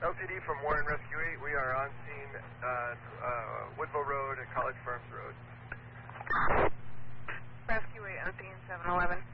LTD from Warren Rescue 8. We are on scene Woodville Road and College Farms Road. Rescue 8 on scene 711.